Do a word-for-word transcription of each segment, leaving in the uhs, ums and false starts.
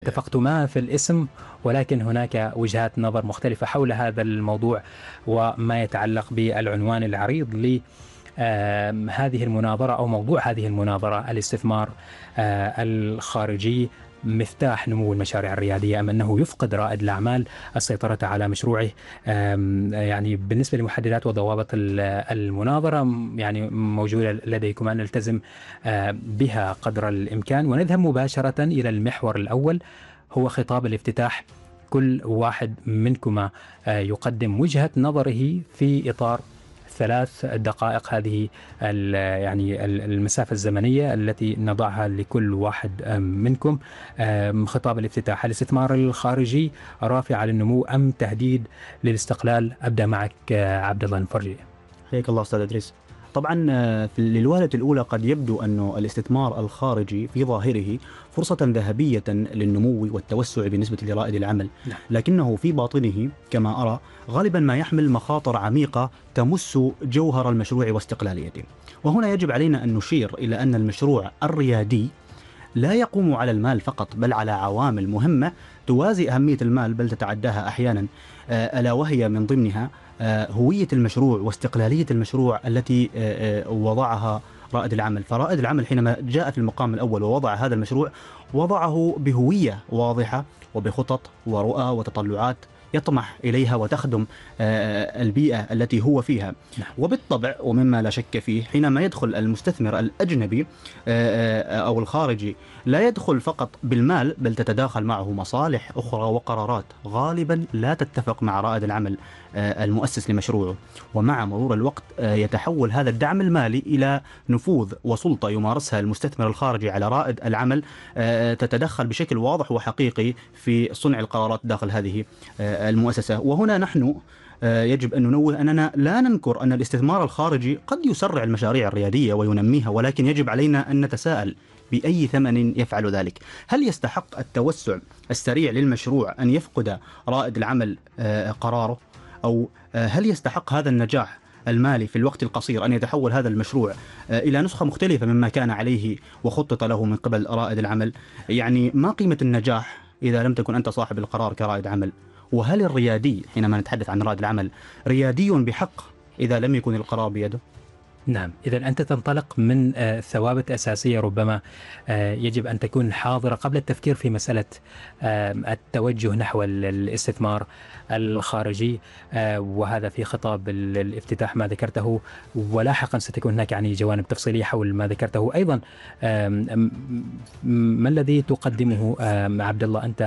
اتفقتما في الاسم، ولكن هناك وجهات نظر مختلفة حول هذا الموضوع وما يتعلق بالعنوان العريض لهذه المناظرة أو موضوع هذه المناظرة: الاستثمار الخارجي مفتاح نمو المشاريع الريادية أم أنه يفقد رائد الأعمال السيطرة على مشروعه؟ يعني بالنسبة لمحددات وضوابط المناظرة يعني موجودة لديكما، نلتزم بها قدر الإمكان ونذهب مباشرة إلى المحور الأول، هو خطاب الافتتاح. كل واحد منكما يقدم وجهة نظره في إطار ثلاث دقائق، هذه يعني المسافة الزمنية التي نضعها لكل واحد منكم. خطاب الافتتاح: الاستثمار الخارجي رافع للنمو أم تهديد للاستقلال؟ أبدأ معك عبد الله المفرجي. حياك الله أستاذ إدريس. طبعا في للوهلة الأولى قد يبدو أن الاستثمار الخارجي في ظاهره فرصة ذهبية للنمو والتوسع بالنسبة لرائد العمل، لكنه في باطنه كما أرى غالبا ما يحمل مخاطر عميقة تمس جوهر المشروع واستقلاليته. وهنا يجب علينا أن نشير إلى أن المشروع الريادي لا يقوم على المال فقط، بل على عوامل مهمة توازي أهمية المال بل تتعداها أحيانا، ألا وهي من ضمنها هوية المشروع واستقلالية المشروع التي وضعها رائد العمل. فرائد العمل حينما جاء في المقام الأول ووضع هذا المشروع وضعه بهوية واضحة وبخطط ورؤى وتطلعات يطمح إليها وتخدم البيئة التي هو فيها. وبالطبع ومما لا شك فيه، حينما يدخل المستثمر الأجنبي أو الخارجي لا يدخل فقط بالمال، بل تتداخل معه مصالح أخرى وقرارات غالبا لا تتفق مع رائد العمل المؤسس لمشروعه. ومع مرور الوقت يتحول هذا الدعم المالي إلى نفوذ وسلطة يمارسها المستثمر الخارجي على رائد العمل، تتدخل بشكل واضح وحقيقي في صنع القرارات داخل هذه المؤسسة. وهنا نحن يجب أن ننوه أننا لا ننكر أن الاستثمار الخارجي قد يسرع المشاريع الريادية وينميها، ولكن يجب علينا أن نتساءل بأي ثمن يفعل ذلك. هل يستحق التوسع السريع للمشروع أن يفقد رائد العمل قراره؟ أو هل يستحق هذا النجاح المالي في الوقت القصير أن يتحول هذا المشروع إلى نسخة مختلفة مما كان عليه وخطط له من قبل رائد العمل؟ يعني ما قيمة النجاح إذا لم تكن أنت صاحب القرار كرائد عمل؟ وهل الريادي حينما نتحدث عن رائد العمل ريادي بحق إذا لم يكن القرار بيده؟ نعم، إذا أنت تنطلق من ثوابت أساسية ربما يجب أن تكون حاضرة قبل التفكير في مسألة التوجه نحو الاستثمار الخارجي، وهذا في خطاب الافتتاح ما ذكرته، ولاحقا ستكون هناك يعني جوانب تفصيلية حول ما ذكرته أيضا. ما الذي تقدمه عبد الله أنت؟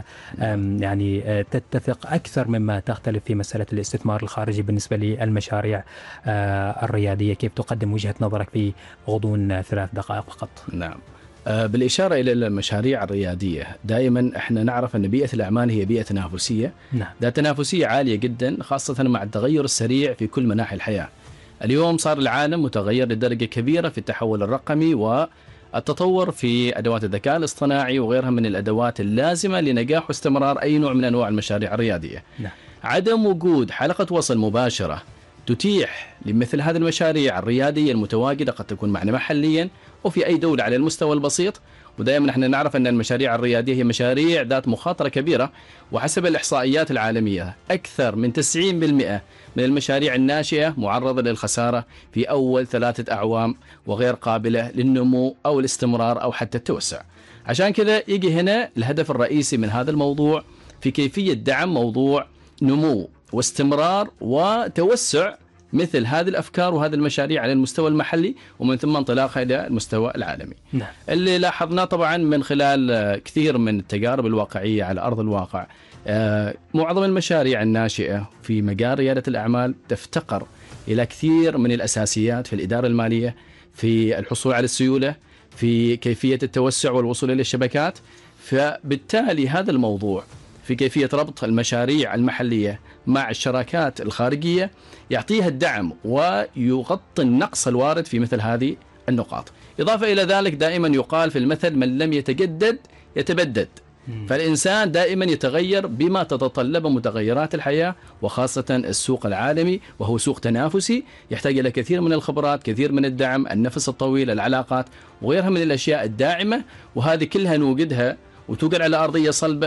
يعني تتفق أكثر مما تختلف في مسألة الاستثمار الخارجي بالنسبة للمشاريع الريادية، كيف تقدم وجهة نظرك في غضون ثلاث دقائق فقط؟ نعم، بالإشارة إلى المشاريع الريادية، دائما احنا نعرف أن بيئة الأعمال هي بيئة تنافسية، نعم. ذات تنافسية عالية جدا، خاصة مع التغير السريع في كل مناحي الحياة. اليوم صار العالم متغير لدرجة كبيرة في التحول الرقمي والتطور في أدوات الذكاء الاصطناعي وغيرها من الأدوات اللازمة لنجاح واستمرار أي نوع من أنواع المشاريع الريادية. نعم. عدم وجود حلقة وصل مباشرة تتيح لمثل هذه المشاريع الريادية المتواجدة، قد تكون معنا محليا وفي أي دولة على المستوى البسيط. ودائما نحن نعرف أن المشاريع الريادية هي مشاريع ذات مخاطرة كبيرة، وحسب الإحصائيات العالمية أكثر من تسعين بالمئة من المشاريع الناشئة معرضة للخسارة في أول ثلاثة أعوام وغير قابلة للنمو أو الاستمرار أو حتى التوسع. عشان كذا يجي هنا الهدف الرئيسي من هذا الموضوع في كيفية دعم موضوع نمو واستمرار وتوسع مثل هذه الأفكار وهذه المشاريع على المستوى المحلي، ومن ثم انطلاقها إلى المستوى العالمي. نعم. اللي لاحظناه طبعا من خلال كثير من التجارب الواقعية على أرض الواقع، معظم المشاريع الناشئة في مجال ريادة الأعمال تفتقر إلى كثير من الأساسيات في الإدارة المالية، في الحصول على السيولة، في كيفية التوسع والوصول إلى الشبكات. فبالتالي هذا الموضوع في كيفية ربط المشاريع المحلية مع الشراكات الخارجية يعطيها الدعم ويغطي النقص الوارد في مثل هذه النقاط. إضافة إلى ذلك دائما يقال في المثل: من لم يتجدد يتبدد. فالإنسان دائما يتغير بما تتطلب متغيرات الحياة، وخاصة السوق العالمي وهو سوق تنافسي يحتاج إلى كثير من الخبرات، كثير من الدعم، النفس الطويل، العلاقات وغيرها من الأشياء الداعمة، وهذه كلها نوجدها وتوقع على أرضية صلبة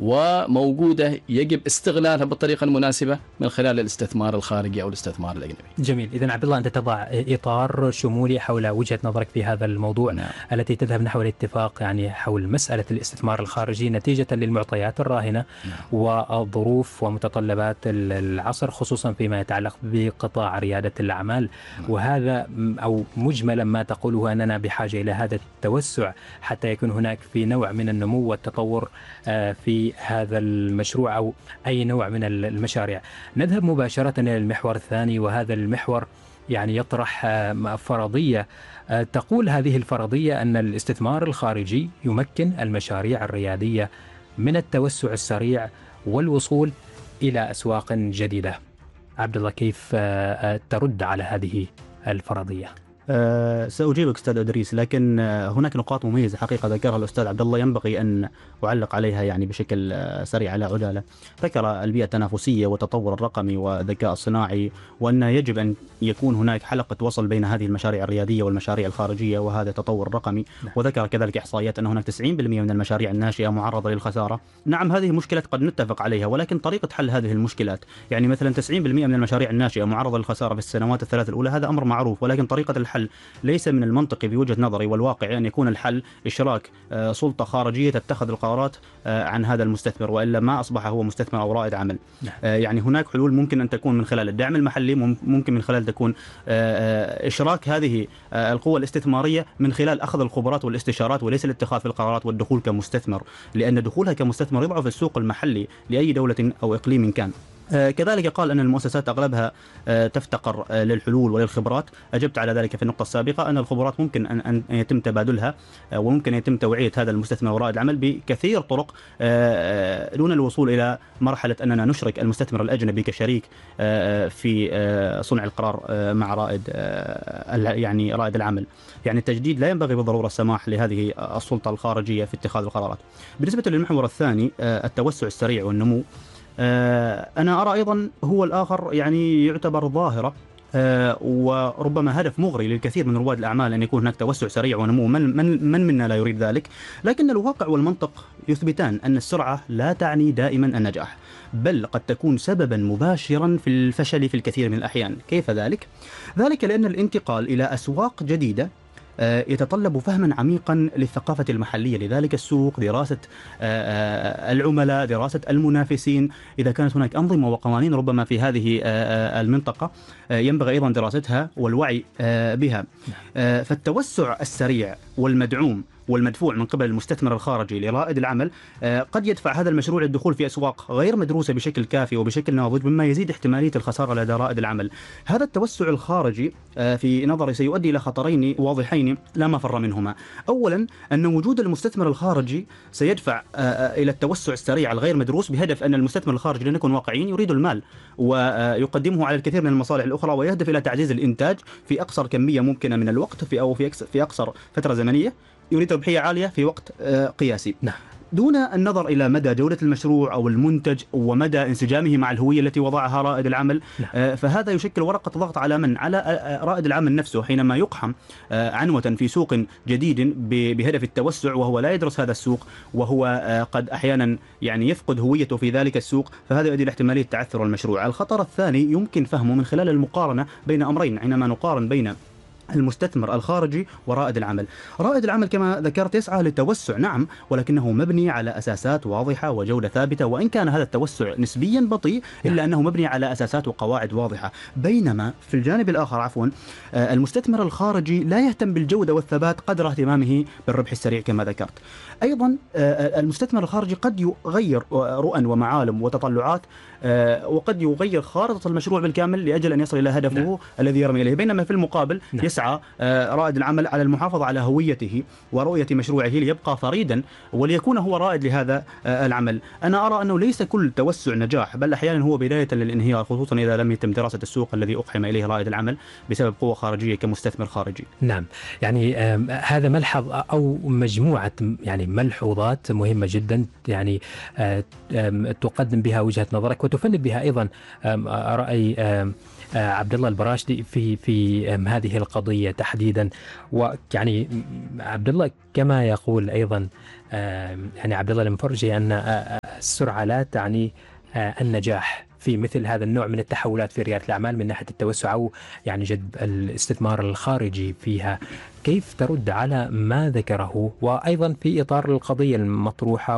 وموجودة يجب استغلالها بالطريقة المناسبة من خلال الاستثمار الخارجي أو الاستثمار الأجنبي. جميل. إذن عبد الله أنت تضع إطار شمولي حول وجهة نظرك في هذا الموضوع. نعم. التي تذهب نحو الاتفاق يعني حول مسألة الاستثمار الخارجي نتيجة للمعطيات الراهنة. نعم. والظروف ومتطلبات العصر خصوصا فيما يتعلق بقطاع ريادة الأعمال. نعم. وهذا أو مجملا ما تقوله أننا بحاجة إلى هذا التوسع حتى يكون هناك في نوع من النمو والتطور في هذا المشروع أو أي نوع من المشاريع. نذهب مباشرة إلى المحور الثاني، وهذا المحور يعني يطرح فرضية. تقول هذه الفرضية أن الاستثمار الخارجي يمكن المشاريع الريادية من التوسع السريع والوصول إلى أسواق جديدة. عبد الله، كيف ترد على هذه الفرضية؟ أه سأجيبك أستاذ أدريس، لكن هناك نقاط مميزة حقيقة ذكرها الأستاذ عبد الله ينبغي أن أعلق عليها يعني بشكل سريع على عجالة. ذكر البيئة التنافسية والتطور الرقمي والذكاء الصناعي، وأن يجب أن يكون هناك حلقة وصل بين هذه المشاريع الريادية والمشاريع الخارجية وهذا التطور الرقمي. نعم. وذكر كذلك إحصائيات أن هناك تسعين بالمئة من المشاريع الناشئة معرضة للخسارة. نعم، هذه مشكلة قد نتفق عليها، ولكن طريقة حل هذه المشكلات يعني مثلا تسعين بالمئة من المشاريع الناشئة معرضة للخسارة في السنوات الثلاث الأولى، هذا أمر معروف، ولكن طريقة الحل ليس من المنطقي بوجهة نظري والواقع أن يكون الحل إشراك سلطة خارجية تتخذ القرارات عن هذا المستثمر، وإلا ما أصبح هو مستثمر أو رائد عمل. يعني هناك حلول ممكن أن تكون من خلال الدعم المحلي، ممكن من خلال تكون إشراك هذه القوة الاستثمارية من خلال أخذ الخبرات والاستشارات وليس الاتخاذ في القرارات والدخول كمستثمر، لأن دخولها كمستثمر يضعف السوق المحلي لأي دولة أو إقليم كان. كذلك قال أن المؤسسات أغلبها تفتقر للحلول وللخبرات. أجبت على ذلك في النقطة السابقة أن الخبرات ممكن أن يتم تبادلها، وممكن يتم توعية هذا المستثمر ورائد العمل بكثير طرق دون الوصول إلى مرحلة أننا نشرك المستثمر الأجنبي كشريك في صنع القرار مع رائد يعني رائد العمل. يعني التجديد لا ينبغي بالضرورة السماح لهذه السلطة الخارجية في اتخاذ القرارات. بالنسبة للمحور الثاني التوسع السريع والنمو، أنا أرى أيضا هو الآخر يعني يعتبر ظاهرة وربما هدف مغري للكثير من رواد الأعمال أن يكون هناك توسع سريع ونمو، من, من, من منا لا يريد ذلك، لكن الواقع والمنطق يثبتان أن السرعة لا تعني دائما النجاح، بل قد تكون سببا مباشرا في الفشل في الكثير من الأحيان. كيف ذلك؟ ذلك لأن الانتقال إلى أسواق جديدة يتطلب فهما عميقا للثقافة المحلية لذلك السوق، دراسة العملاء، دراسة المنافسين. إذا كانت هناك أنظمة وقوانين ربما في هذه المنطقة ينبغي أيضا دراستها والوعي بها. فالتوسع السريع والمدعوم والمدفوع من قبل المستثمر الخارجي لرائد العمل قد يدفع هذا المشروع للدخول في أسواق غير مدروسة بشكل كافي وبشكل ناضج، مما يزيد احتمالية الخسارة لدى رائد العمل. هذا التوسع الخارجي في نظري سيؤدي إلى خطرين واضحين لا مفر منهما. أولا أن وجود المستثمر الخارجي سيدفع إلى التوسع السريع الغير مدروس، بهدف أن المستثمر الخارجي لنكون واقعيين يريد المال ويقدمه على الكثير من المصالح الأخرى، ويهدف إلى تعزيز الإنتاج في أقصر كمية ممكنة من الوقت في أو في أقصر فترة زمنية، يريد ربحية عالية في وقت قياسي. نعم. دون النظر إلى مدى جودة المشروع أو المنتج ومدى انسجامه مع الهوية التي وضعها رائد العمل. نعم. فهذا يشكل ورقة ضغط على من؟ على رائد العمل نفسه حينما يقحم عنوة في سوق جديد بهدف التوسع وهو لا يدرس هذا السوق، وهو قد أحيانا يعني يفقد هويته في ذلك السوق، فهذا يؤدي إلى احتمالية تعثر المشروع. الخطر الثاني يمكن فهمه من خلال المقارنة بين أمرين حينما نقارن بين المستثمر الخارجي ورائد العمل. رائد العمل كما ذكرت يسعى للتوسع، نعم، ولكنه مبني على أساسات واضحة وجودة ثابتة، وإن كان هذا التوسع نسبيا بطيء إلا أنه مبني على أساسات وقواعد واضحة. بينما في الجانب الآخر عفوا المستثمر الخارجي لا يهتم بالجودة والثبات قدر اهتمامه بالربح السريع كما ذكرت. أيضا المستثمر الخارجي قد يغير رؤى ومعالم وتطلعات، وقد يغير خارطة المشروع بالكامل لأجل أن يصل إلى هدفه. نعم. الذي يرمي إليه، بينما في المقابل نعم. يسعى رائد العمل على المحافظة على هويته ورؤية مشروعه ليبقى فريدا وليكون هو رائد لهذا العمل. أنا أرى أنه ليس كل توسع نجاح، بل أحيانا هو بداية للانهيار، خصوصا إذا لم يتم دراسة السوق الذي أقحم إليه رائد العمل بسبب قوة خارجية كمستثمر خارجي. نعم، يعني هذا ملحظ أو مجموعة يعني ملحوظات مهمة جدا، يعني تقدم بها وجهة نظرك وتفند بها أيضا رأي عبد الله البراشدي في في هذه القضية. القضية تحديدا. ويعني عبد الله كما يقول أيضا يعني عبد الله المفرجي أن السرعة لا تعني النجاح في مثل هذا النوع من التحولات في ريادة الأعمال من ناحية التوسع أو يعني جذب الاستثمار الخارجي فيها. كيف ترد على ما ذكره وأيضا في إطار القضية المطروحة؟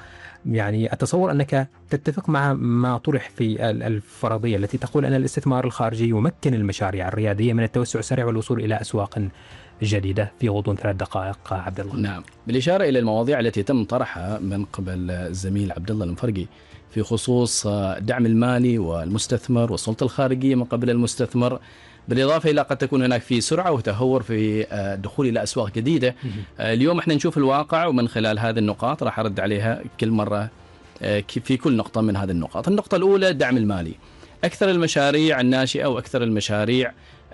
ويعني أتصور أنك تتفق مع ما طرح في الفرضية التي تقول أن الاستثمار الخارجي يمكن المشاريع الريادية من التوسع السريع والوصول إلى أسواق جديدة. في غضون ثلاث دقائق عبد الله. نعم، بالإشارة إلى المواضيع التي تم طرحها من قبل الزميل عبد الله المفرجي في خصوص الدعم المالي والمستثمر والسلطة الخارجية من قبل المستثمر، بالإضافة إلى قد تكون هناك في سرعة وتهور في الدخول إلى أسواق جديدة. اليوم احنا نشوف الواقع، ومن خلال هذه النقاط راح أرد عليها كل مرة في كل نقطة من هذه النقاط. النقطة الأولى الدعم المالي. أكثر المشاريع الناشئة وأكثر المشاريع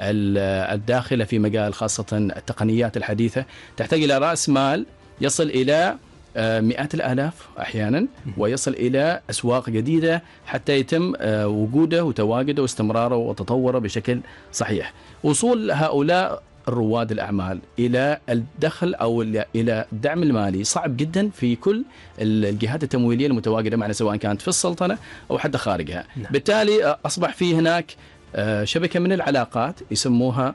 الداخلة في مجال خاصة التقنيات الحديثة تحتاج إلى رأس مال يصل إلى مئات الآلاف أحيانا، ويصل إلى أسواق جديدة حتى يتم وجوده وتواجده واستمراره وتطوره بشكل صحيح. وصول هؤلاء الرواد الأعمال إلى الدخل أو إلى الدعم المالي صعب جدا في كل الجهات التمويلية المتواجدة معنا، سواء كانت في السلطنة أو حتى خارجها. بالتالي أصبح في هناك شبكة من العلاقات يسموها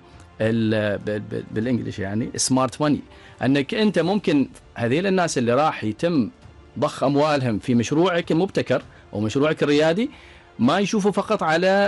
بالإنجليش يعني سمارت ماني، أنك أنت ممكن هذه الناس اللي راح يتم ضخ أموالهم في مشروعك المبتكر أو مشروعك الريادي ما يشوفوا فقط على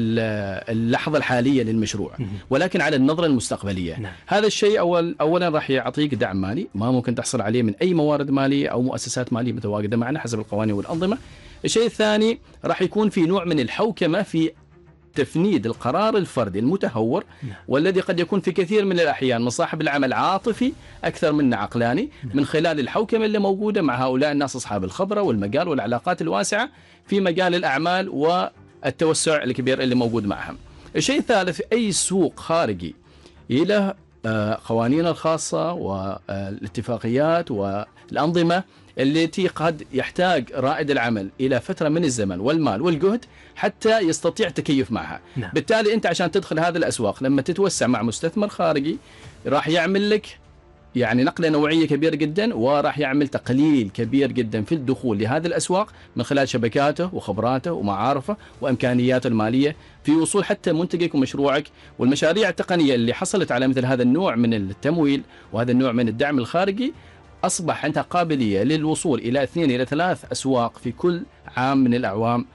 اللحظة الحالية للمشروع، ولكن على النظرة المستقبلية. نعم. هذا الشيء أول أولا راح يعطيك دعم مالي ما ممكن تحصل عليه من أي موارد مالية أو مؤسسات مالية متواجدة معنا حسب القوانين والأنظمة. الشيء الثاني راح يكون في نوع من الحوكمة في تفنيد القرار الفردي المتهور، والذي قد يكون في كثير من الأحيان من صاحب العمل عاطفي أكثر من عقلاني، من خلال الحوكمة اللي موجودة مع هؤلاء الناس أصحاب الخبرة والمجال والعلاقات الواسعة في مجال الأعمال والتوسع الكبير اللي موجود معهم. الشيء الثالث، أي سوق خارجي إلى قوانين الخاصة والاتفاقيات والأنظمة التي قد يحتاج رائد العمل إلى فترة من الزمن والمال والجهد حتى يستطيع التكيف معها. نعم. بالتالي أنت عشان تدخل هذه الأسواق لما تتوسع مع مستثمر خارجي راح يعمل لك يعني نقلة نوعية كبيرة جدا، وراح يعمل تقليل كبير جدا في الدخول لهذه الأسواق من خلال شبكاته وخبراته ومعارفه وإمكانياته المالية في وصول حتى منتجك ومشروعك. والمشاريع التقنية اللي حصلت على مثل هذا النوع من التمويل وهذا النوع من الدعم الخارجي أصبح عندها قابلية للوصول إلى اثنين إلى ثلاث أسواق في كل عام من الأعوام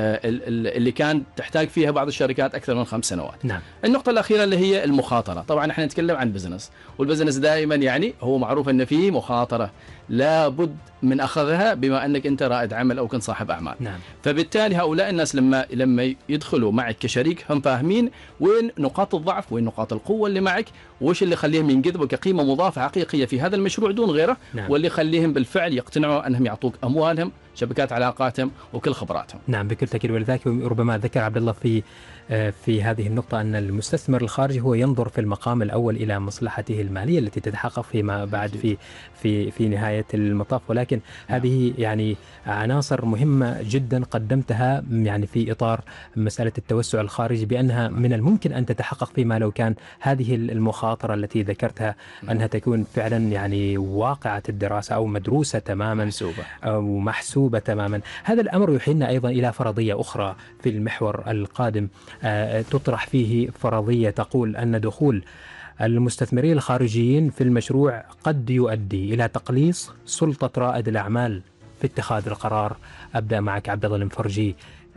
اللي كان تحتاج فيها بعض الشركات أكثر من خمس سنوات. نعم. النقطة الأخيرة اللي هي المخاطرة. طبعا احنا نتكلم عن بزنس، والبزنس دائما يعني هو معروف أن فيه مخاطرة لابد من أخذها بما أنك أنت رائد عمل أو كنت صاحب أعمال. نعم. فبالتالي هؤلاء الناس لما لما يدخلوا معك كشريك هم فاهمين وين نقاط الضعف وين نقاط القوة اللي معك، وش اللي يخليهم ينجذبوا كقيمة مضافة حقيقية في هذا المشروع دون غيره. نعم. واللي يخليهم بالفعل يقتنعوا أنهم يعطوك أموالهم، شبكات علاقاتهم وكل خبراتهم. نعم بكل تأكيد. ولذلك ربما ذكر عبد الله في في هذه النقطة أن المستثمر الخارجي هو ينظر في المقام الأول إلى مصلحته المالية التي تتحقق فيما بعد في في في نهاية المطاف. ولكن هذه يعني عناصر مهمة جدا قدمتها يعني في إطار مسألة التوسع الخارجي، بأنها من الممكن أن تتحقق فيما لو كان هذه المخاطرة التي ذكرتها أنها تكون فعلا يعني واقعة الدراسة أو مدروسة تماما محسوبة. أو محسوبة تماما. هذا الأمر يحيلنا أيضا إلى فرضية أخرى في المحور القادم تطرح فيه فرضية تقول أن دخول المستثمرين الخارجيين في المشروع قد يؤدي إلى تقليص سلطة رائد الأعمال في اتخاذ القرار. أبدأ معك عبد الله المفرجي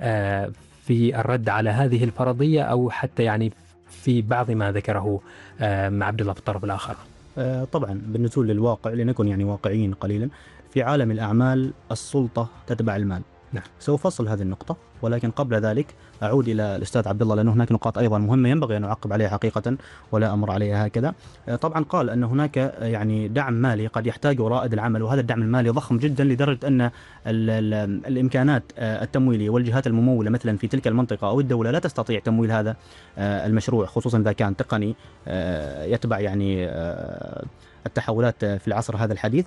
في الرد على هذه الفرضية أو حتى يعني في بعض ما ذكره مع عبد الله في الطرف الآخر. طبعا بالنزول للواقع لنكن يعني واقعيين قليلا، في عالم الأعمال السلطة تتبع المال. نعم. سأفصل هذه النقطة، ولكن قبل ذلك أعود إلى الأستاذ عبد الله لأن هناك نقاط أيضا مهمة ينبغي أن أعقب عليها حقيقة ولا أمر عليها هكذا. طبعا قال أن هناك يعني دعم مالي قد يحتاجه رائد العمل، وهذا الدعم المالي ضخم جدا لدرجة أن ال ال الإمكانات التمويلية والجهات الممولة مثلا في تلك المنطقة أو الدولة لا تستطيع تمويل هذا المشروع، خصوصا إذا كان تقني يتبع يعني التحولات في العصر هذا الحديث.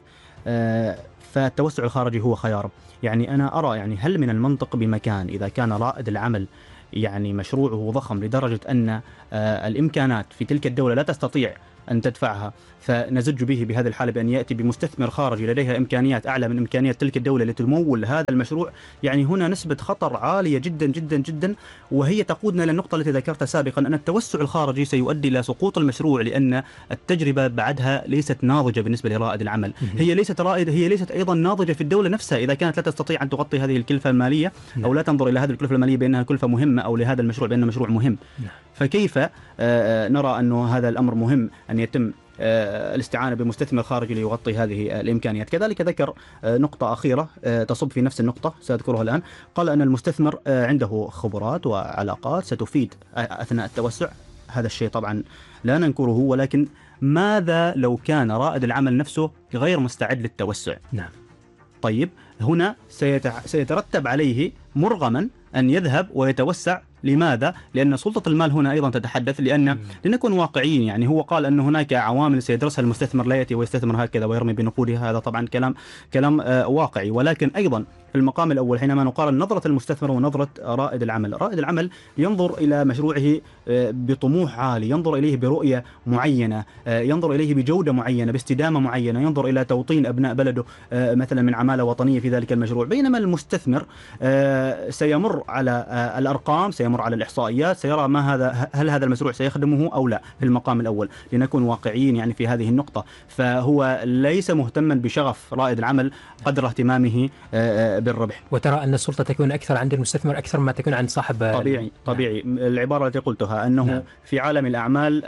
فالتوسع الخارجي هو خيار. يعني أنا أرى يعني هل من المنطق بمكان إذا كان رائد العمل يعني مشروعه ضخم لدرجة أن الإمكانات في تلك الدولة لا تستطيع أن تدفعها، فنزج به بهذه الحالة بأن يأتي بمستثمر خارجي لديها إمكانيات أعلى من إمكانيات تلك الدولة لتمول هذا المشروع. يعني هنا نسبة خطر عالية جدا جدا جدا، وهي تقودنا إلى النقطة التي ذكرتها سابقا، أن التوسع الخارجي سيؤدي إلى سقوط المشروع، لأن التجربة بعدها ليست ناضجة بالنسبة لرائد العمل. هي ليست رائد هي ليست أيضا ناضجة في الدولة نفسها إذا كانت لا تستطيع أن تغطي هذه الكلفة المالية، أو لا تنظر إلى هذه الكلفة المالية بأنها كلفة مهمة، أو لهذا المشروع بأنه مشروع مهم. فكيف نرى أن هذا الأمر مهم أن يتم الاستعانة بمستثمر خارجي ليغطي هذه الإمكانيات؟ كذلك ذكر نقطة أخيرة تصب في نفس النقطة سأذكرها الآن. قال أن المستثمر عنده خبرات وعلاقات ستفيد أثناء التوسع. هذا الشيء طبعا لا ننكره، ولكن ماذا لو كان رائد العمل نفسه غير مستعد للتوسع؟ نعم. طيب هنا سيترتب عليه مرغما أن يذهب ويتوسع. لماذا؟ لأن سلطة المال هنا أيضا تتحدث، لأن لنكون واقعيين. يعني هو قال أن هناك عوامل سيدرسها المستثمر، لا يأتي ويستثمر هكذا ويرمي بنقوده. هذا طبعا كلام كلام واقعي، ولكن أيضا في المقام الأول حينما نقارن نظرة المستثمر ونظرة رائد العمل، رائد العمل ينظر إلى مشروعه بطموح عالي، ينظر إليه برؤية معينة، ينظر إليه بجودة معينة، باستدامة معينة، ينظر إلى توطين أبناء بلده مثلا من عمالة وطنية في ذلك المشروع. بينما المستثمر سيمر على الأرقام، سيمر على الإحصائيات، سيرى ما هذا هل هذا المشروع سيخدمه أو لا في المقام الأول. لنكون واقعيين يعني في هذه النقطة. فهو ليس مهتما بشغف رائد العمل قدر اهتمامه بالربح. وترى أن السلطة تكون أكثر عند المستثمر أكثر ما تكون عند صاحب. طبيعي طبيعي. نعم. العبارة التي قلتها أنه نعم. في عالم الأعمال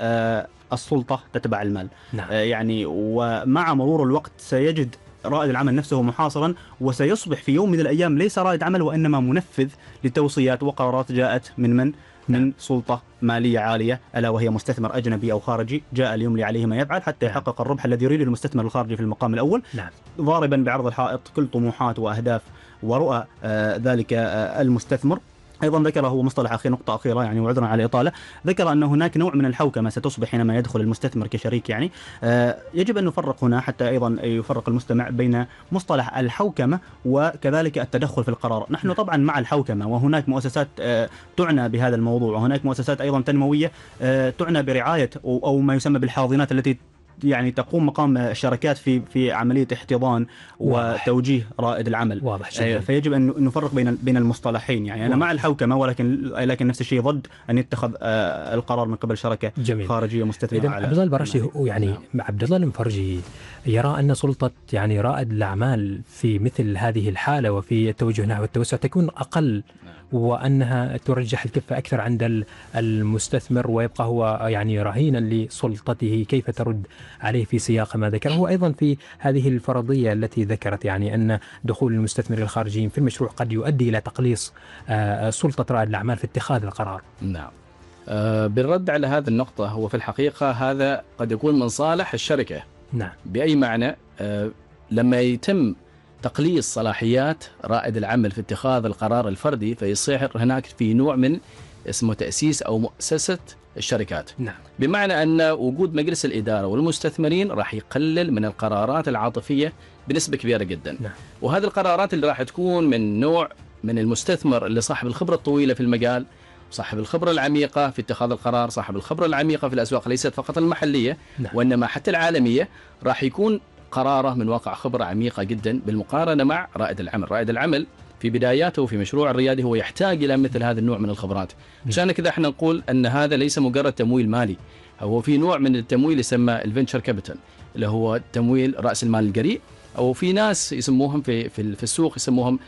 السلطة تتبع المال. نعم. يعني ومع مرور الوقت سيجد رائد العمل نفسه محاصرا، وسيصبح في يوم من الأيام ليس رائد عمل وإنما منفذ لتوصيات وقرارات جاءت من من؟ من سلطة مالية عالية، ألا وهي مستثمر أجنبي أو خارجي جاء ليملي عليه ما يفعل حتى يحقق الربح الذي يريده المستثمر الخارجي في المقام الأول. نعم. ضاربا بعرض الحائط كل طموحات وأهداف ورؤى آه ذلك آه المستثمر. أيضا ذكر هو مصطلح أخير، نقطة أخيرة يعني وعذرا على الإطالة، ذكر أن هناك نوع من الحوكمة ستصبح حينما يدخل المستثمر كشريك. يعني آه يجب أن نفرق هنا حتى أيضا يفرق المستمع بين مصطلح الحوكمة وكذلك التدخل في القرار. نحن طبعا مع الحوكمة، وهناك مؤسسات آه تعنى بهذا الموضوع، وهناك مؤسسات أيضا تنموية آه تعنى برعاية أو, أو ما يسمى بالحاضنات التي يعني تقوم مقام الشركات في في عمليه احتضان وتوجيه رائد العمل. واضح جدا. فيجب ان نفرق بين بين المصطلحين. يعني انا واضح. مع الحوكمه، ولكن لكن نفس الشيء ضد ان يتخذ القرار من قبل شركه جميل. خارجيه مستثمره. عبد الله البراشي يعني نعم. عبد الله المفرجي يرى ان سلطه يعني رائد الاعمال في مثل هذه الحاله وفي التوجه نحو التوسع تكون اقل، وأنها ترجح الكفة أكثر عند المستثمر، ويبقى هو يعني رهينا لسلطته. كيف ترد عليه في سياق ما ذكر هو أيضا في هذه الفرضية التي ذكرت، يعني أن دخول المستثمر الخارجيين في المشروع قد يؤدي إلى تقليص سلطة رائد الأعمال في اتخاذ القرار؟ نعم. أه بالرد على هذه النقطة، هو في الحقيقة هذا قد يكون من صالح الشركة. نعم. بأي معنى؟ أه لما يتم تقليص صلاحيات رائد العمل في اتخاذ القرار الفردي، فيصير هناك في نوع من اسمه تأسيس أو مؤسسة الشركات. نعم. بمعنى أن وجود مجلس الإدارة والمستثمرين راح يقلل من القرارات العاطفية بنسبة كبيرة جدا. نعم. وهذه القرارات اللي راح تكون من نوع من المستثمر اللي صاحب الخبرة الطويلة في المجال، صاحب الخبرة العميقة في اتخاذ القرار، صاحب الخبرة العميقة في الأسواق ليست فقط المحلية. نعم. وإنما حتى العالمية، راح يكون قراره من واقع خبرة عميقة جدا بالمقارنة مع رائد العمل. رائد العمل في بداياته في مشروع الريادي هو يحتاج إلى مثل هذا النوع من الخبرات. عشان كذا احنا نقول أن هذا ليس مجرد تمويل مالي، هو في نوع من التمويل يسمى الفينشر كابيتال، اللي هو تمويل رأس المال الجريء، أو في ناس يسموهم في في في السوق يسموهم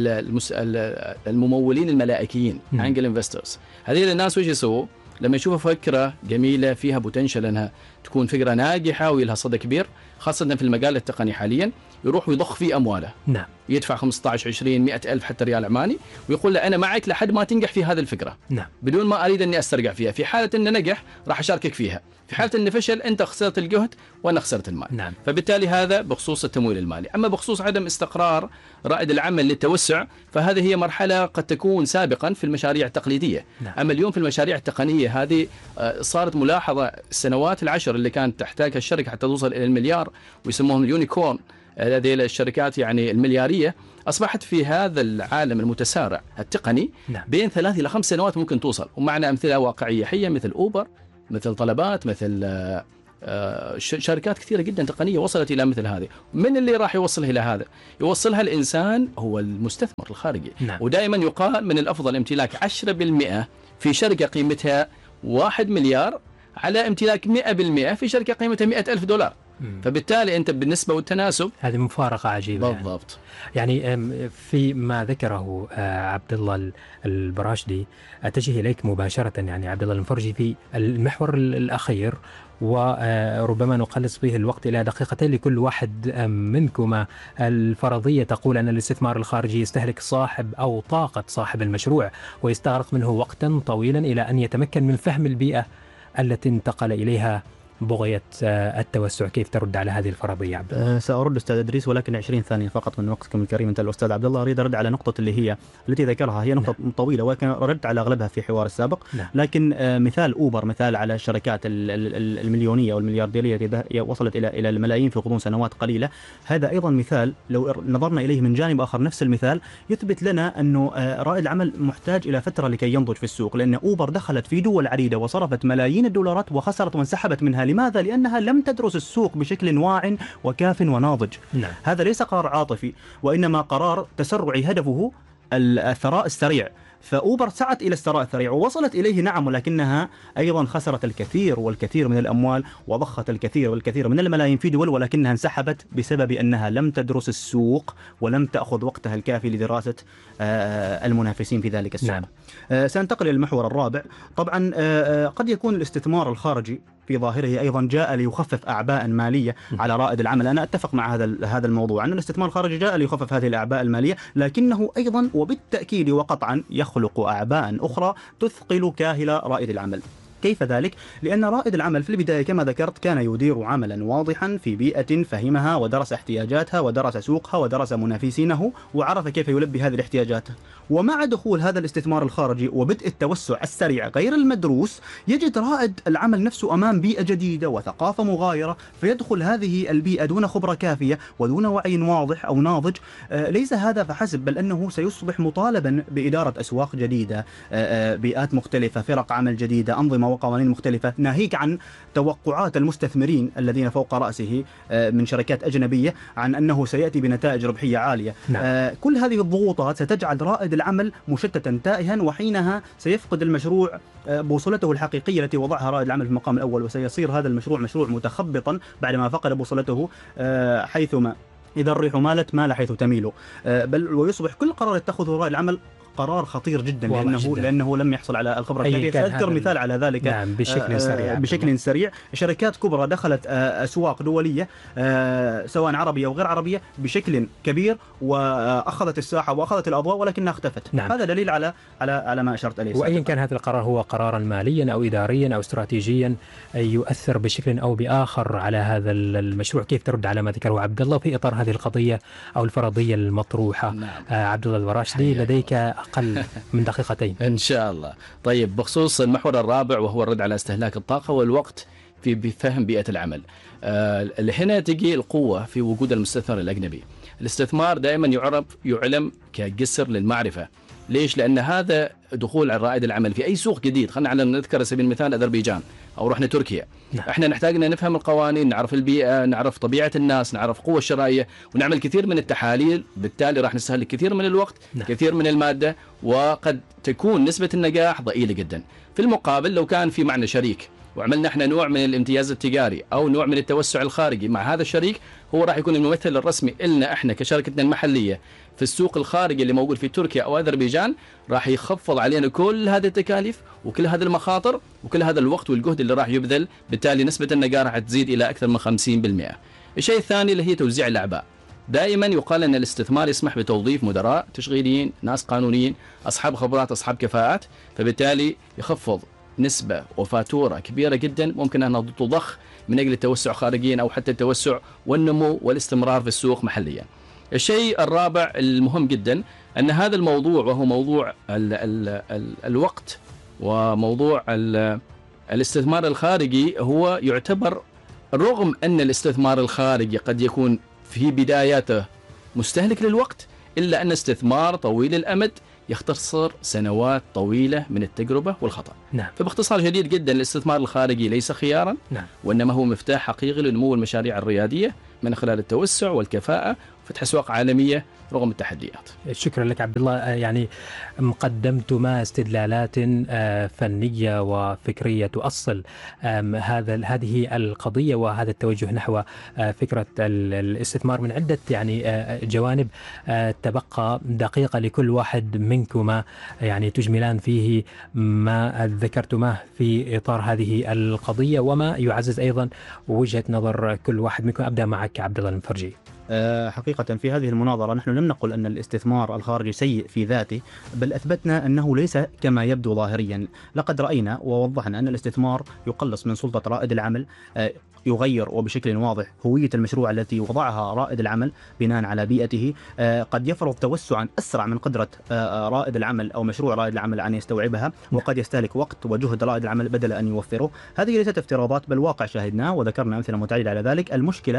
الممولين الملائكيين، انجل انفسترز. هذه الناس وش يسووا؟ لما يشوفوا فكرة جميلة فيها بوتنشل أنها تكون فكرة ناجحة ويلها صدى كبير، خاصة في المجال التقني حاليا، يروح ويضخ فيه أمواله. نعم. يدفع خمسة عشر عشرين مئة ألف حتى ريال عماني، ويقول له أنا معك لحد ما تنجح في هذه الفكرة. نعم. بدون ما أريد أني أسترجع فيها. في حالة أن نجح راح أشاركك فيها، في حالة أن فشل أنت خسرت الجهد وأنا خسرت المال. نعم. فبالتالي هذا بخصوص التمويل المالي. أما بخصوص عدم استقرار رائد العمل للتوسع، فهذه هي مرحلة قد تكون سابقا في المشاريع التقليدية. نعم. أما اليوم في المشاريع التقنية هذه صارت ملاحظة السنوات العشر اللي كانت تحتاجها الشركة حتى توصل إلى المليار، ويسموهم اليونيكورن، هذه الشركات يعني المليارية أصبحت في هذا العالم المتسارع التقني نعم. بين ثلاث إلى خمس سنوات ممكن توصل. ومعنا أمثلة واقعية حية مثل أوبر، مثل طلبات، مثل شركات كثيرة جدا تقنية وصلت إلى مثل هذه. من اللي راح يوصلها إلى هذا؟ يوصلها الإنسان هو المستثمر الخارجي. نعم. ودائما يقال من الأفضل امتلاك عشرة بالمئة في شركة قيمتها واحد مليار على امتلاك مئة بالمئة في شركة قيمتها مئة ألف دولار. مم. فبالتالي أنت بالنسبة والتناسب هذه مفارقة عجيبة. بالضبط. يعني, يعني في ما ذكره عبد الله البراشدي أتجه إليك مباشرة، يعني عبد الله المفرجي في المحور الأخير، وربما نقلص فيه الوقت إلى دقيقتين لكل واحد منكما. الفرضية تقول أن الاستثمار الخارجي يستهلك صاحب أو طاقة صاحب المشروع ويستغرق منه وقتا طويلا إلى أن يتمكن من فهم البيئة التي انتقل إليها بغية التوسع. كيف ترد على هذه الفرضية عبد الله؟ أه سأرد أستاذ إدريس، ولكن عشرين ثانية فقط من وقتكم الكريم أنت الأستاذ عبد الله. أريد أرد على نقطة اللي هي التي ذكرها، هي نقطة نعم. طويلة، ولكن ردت على أغلبها في حوار السابق. نعم. لكن أه مثال أوبر، مثال على الشركات المليونية والمليارديرية وصلت إلى إلى الملايين في غضون سنوات قليلة، هذا أيضا مثال لو نظرنا إليه من جانب آخر نفس المثال يثبت لنا أنه رائد العمل محتاج إلى فترة لكي ينضج في السوق، لأن أوبر دخلت في دول عديدة وصرفت ملايين الدولارات وخسرت وانسحبت منها. لماذا؟ لأنها لم تدرس السوق بشكل واع وكاف وناضج. نعم. هذا ليس قرار عاطفي، وإنما قرار تسرعي هدفه الثراء السريع. فأوبر سعت إلى الثراء السريع ووصلت إليه نعم، ولكنها أيضا خسرت الكثير والكثير من الأموال وضخت الكثير والكثير من الملايين في دول، ولكنها انسحبت بسبب أنها لم تدرس السوق ولم تأخذ وقتها الكافي لدراسة المنافسين في ذلك السوق. نعم. سننتقل إلى المحور الرابع. طبعا قد يكون الاستثمار الخارجي في ظاهره أيضا جاء ليخفف أعباء مالية على رائد العمل. أنا أتفق مع هذا هذا الموضوع أن الاستثمار الخارجي جاء ليخفف هذه الأعباء المالية، لكنه أيضا وبالتأكيد وقطعا يخلق أعباء أخرى تثقل كاهل رائد العمل. كيف ذلك؟ لأن رائد العمل في البداية كما ذكرت كان يدير عملا واضحا في بيئة فهمها ودرس احتياجاتها ودرس سوقها ودرس منافسينه وعرف كيف يلبي هذه الاحتياجات. ومع دخول هذا الاستثمار الخارجي وبدء التوسع السريع غير المدروس، يجد رائد العمل نفسه أمام بيئة جديدة وثقافة مغايرة، فيدخل هذه البيئة دون خبرة كافية ودون وعي واضح أو ناضج. ليس هذا فحسب، بل أنه سيصبح مطالبا بإدارة أسواق جديدة، بيئات مختلفة، فرق عمل جديدة، أنظمة وقوانين مختلفة، ناهيك عن توقعات المستثمرين الذين فوق رأسه من شركات أجنبية عن أنه سيأتي بنتائج ربحية عالية. نعم. كل هذه الضغوطات ستجعل رائد العمل مشتتا تائها، وحينها سيفقد المشروع بوصلته الحقيقية التي وضعها رائد العمل في المقام الأول، وسيصير هذا المشروع مشروع متخبطا بعدما فقد بوصلته، حيثما إذا الريح مالت مال حيث تميل، بل ويصبح كل قرار يتخذه رائد العمل قرار خطير جدا، لأنه جداً. لأنه لم يحصل على الخبرة الكافية. أذكر مثال على ذلك. نعم. بشكل سريع بشكل سريع شركات كبرى دخلت أسواق دولية سواء عربية أو غير عربية بشكل كبير وأخذت الساحة وأخذت الأضواء ولكنها اختفت. نعم. هذا دليل على على على ما أشرت إليه. وأيا كان هذا القرار هو قرارا ماليا أو إداريا أو استراتيجيا يؤثر بشكل أو بآخر على هذا المشروع. كيف ترد على ما ذكره عبد الله في إطار هذه القضية أو الفرضية المطروحة؟ نعم. عبد الله البراشدي لديك أقل من دقيقتين إن شاء الله. طيب، بخصوص المحور الرابع وهو الرد على استهلاك الطاقة والوقت في بفهم بيئة العمل، آه هنا تجي القوة في وجود المستثمر الأجنبي. الاستثمار دائما يعرف يعلم كجسر للمعرفة. ليش؟ لأن هذا دخول الرائد العمل في أي سوق جديد. خلينا على نذكر سبيل المثال أذربيجان أو رحنا تركيا. نعم. احنا نحتاج ان نفهم القوانين، نعرف البيئة، نعرف طبيعة الناس، نعرف قوة الشرائية، ونعمل كثير من التحاليل. بالتالي راح نستهلك كثير من الوقت. نعم. كثير من المادة، وقد تكون نسبة النجاح ضئيلة جدا. في المقابل لو كان في معنا شريك وعملنا احنا نوع من الامتياز التجاري او نوع من التوسع الخارجي مع هذا الشريك، هو راح يكون الممثل الرسمي لنا احنا كشركتنا المحلية في السوق الخارجي اللي موجود في تركيا أو أذربيجان، راح يخفض علينا كل هذه التكاليف وكل هذه المخاطر وكل هذا الوقت والجهد اللي راح يبذل. بالتالي نسبة النجاح راح تزيد إلى أكثر من خمسين بالمئة. الشيء الثاني اللي هي توزيع الأعباء. دائما يقال أن الاستثمار يسمح بتوظيف مدراء تشغيليين، ناس قانونيين، أصحاب خبرات، أصحاب كفاءات، فبالتالي يخفض نسبة وفاتورة كبيرة جدا ممكن أنها تضخ من أجل التوسع خارجيا أو حتى التوسع والنمو والاستمرار في السوق محليا. الشيء الرابع المهم جدا أن هذا الموضوع وهو موضوع ال ال ال الوقت وموضوع الاستثمار الخارجي، هو يعتبر رغم أن الاستثمار الخارجي قد يكون في بداياته مستهلك للوقت، إلا أن استثمار طويل الأمد يختصر سنوات طويلة من التجربة والخطأ. نعم. فباختصار شديد جدا الاستثمار الخارجي ليس خيارا، نعم. وإنما هو مفتاح حقيقي لنمو المشاريع الريادية من خلال التوسع والكفاءة وفتح أسواق عالمية رغم التحديات. شكرا لك عبد الله. يعني قدمتما استدلالات فنية وفكرية تؤصل هذا هذه القضية وهذا التوجه نحو فكرة الاستثمار من عدة يعني جوانب. تبقى دقيقة لكل واحد منكما يعني تجملان فيه ما ذكرتماه في إطار هذه القضية وما يعزز أيضا وجهة نظر كل واحد منكم. أبدأ معك عبد الله المفرجي. حقيقة في هذه المناظرة نحن لم نقل أن الاستثمار الخارجي سيء في ذاته، بل أثبتنا أنه ليس كما يبدو ظاهريا. لقد رأينا ووضحنا أن الاستثمار يقلص من سلطة رائد العمل، يغير وبشكل واضح هوية المشروع التي وضعها رائد العمل بناء على بيئته، قد يفرض توسعا أسرع من قدرة رائد العمل أو مشروع رائد العمل أن يستوعبها، وقد يستهلك وقت وجهد رائد العمل بدل أن يوفره. هذه ليست افتراضات بل واقع شاهدناه وذكرنا أمثلة متعددة على ذلك. المشكلة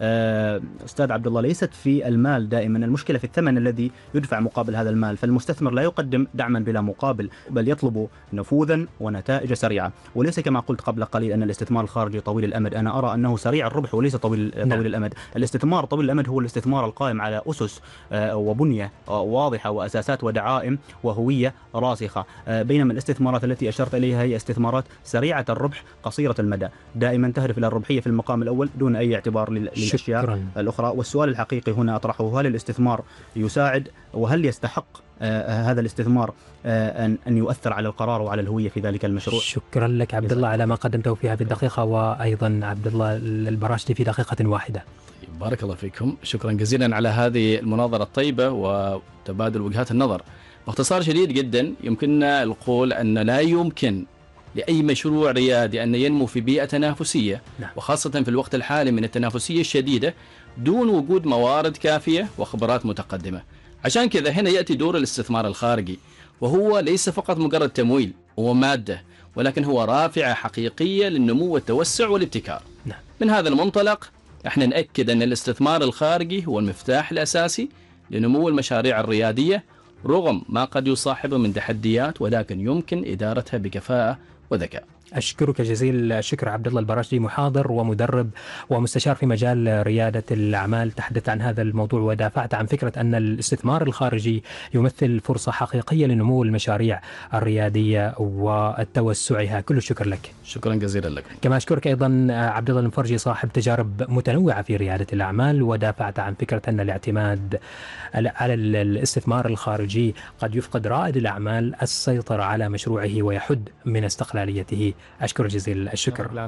أستاذ عبد الله ليست في المال دائما، المشكلة في الثمن الذي يدفع مقابل هذا المال. فالمستثمر لا يقدم دعما بلا مقابل، بل يطلب نفوذا ونتائج سريعة، وليس كما قلت قبل قليل أن الاستثمار الخارجي طويل الأمد. أنا أرى أنه سريع الربح وليس طويل طويل نعم. الأمد. الاستثمار طويل الأمد هو الاستثمار القائم على أسس وبنية واضحة وأساسات ودعائم وهوية راسخة، بينما الاستثمارات التي أشرت إليها هي استثمارات سريعة الربح قصيرة المدى، دائما تهدف إلى الربحية في المقام الأول دون أي اعتبار للأشياء شكرا. الأخرى. والسؤال الحقيقي هنا أطرحه: هل الاستثمار يساعد وهل يستحق آه هذا الاستثمار آه أن أن يؤثر على القرار وعلى الهوية في ذلك المشروع؟ شكرا لك عبد الله على ما قدمته في هذه الدقيقة، وأيضا عبد الله البراشدي في دقيقة واحدة. بارك الله فيكم، شكرا جزيلا على هذه المناظرة الطيبة وتبادل وجهات النظر. باختصار شديد جدا يمكننا القول أن لا يمكن لأي مشروع ريادي أن ينمو في بيئة تنافسية، نعم. وخاصة في الوقت الحالي من التنافسية الشديدة دون وجود موارد كافية وخبرات متقدمة. عشان كذا هنا يأتي دور الاستثمار الخارجي، وهو ليس فقط مجرد تمويل ومادة، ولكن هو رافعة حقيقية للنمو والتوسع والابتكار. نعم. من هذا المنطلق احنا نأكد أن الاستثمار الخارجي هو المفتاح الأساسي لنمو المشاريع الريادية رغم ما قد يصاحبه من تحديات، ولكن يمكن إدارتها بكفاءة وذكاء. أشكرك جزيل الشكر عبد الله البراشدي، محاضر ومدرب ومستشار في مجال ريادة الأعمال. تحدث عن هذا الموضوع ودافعت عن فكرة أن الاستثمار الخارجي يمثل فرصة حقيقية لنمو المشاريع الريادية وتوسعها. كل الشكر لك. شكرا جزيلا لك. كما أشكرك أيضا عبد الله المفرجي، صاحب تجارب متنوعة في ريادة الأعمال، ودافعت عن فكرة أن الاعتماد على الاستثمار الخارجي قد يفقد رائد الأعمال السيطرة على مشروعه ويحد من استقلاليته. أشكر جزيل الشكر.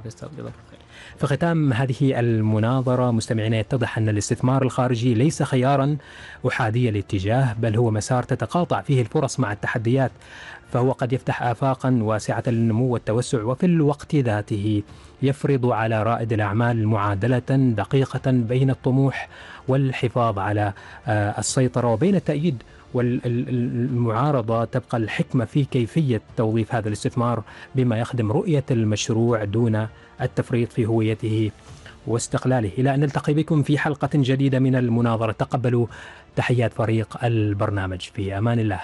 في ختام هذه المناظرة مستمعينا، يتضح أن الاستثمار الخارجي ليس خيارا أحادي الاتجاه، بل هو مسار تتقاطع فيه الفرص مع التحديات، فهو قد يفتح آفاقا واسعة للنمو والتوسع، وفي الوقت ذاته يفرض على رائد الأعمال معادلة دقيقة بين الطموح والحفاظ على السيطرة وبين التأييد والمعارضة. تبقى الحكمة في كيفية توظيف هذا الاستثمار بما يخدم رؤية المشروع دون التفريط في هويته واستقلاله. إلى أن نلتقي بكم في حلقة جديدة من المناظرة، تقبلوا تحيات فريق البرنامج. في أمان الله.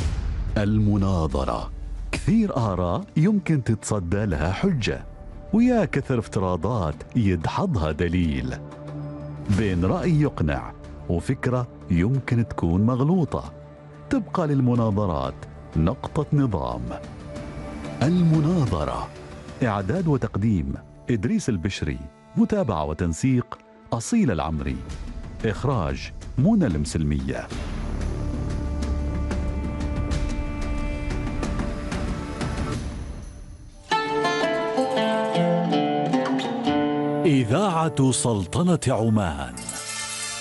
المناظرة، كثير آراء يمكن تتصدى لها حجة، ويا كثر افتراضات يدحضها دليل، بين رأي يقنع وفكرة يمكن تكون مغلوطة. تبقى للمناظرات نقطة نظام. المناظرة، إعداد وتقديم إدريس البشري، متابعة وتنسيق أصيل العمري، إخراج منى المسلمية. إذاعة سلطنة عمان.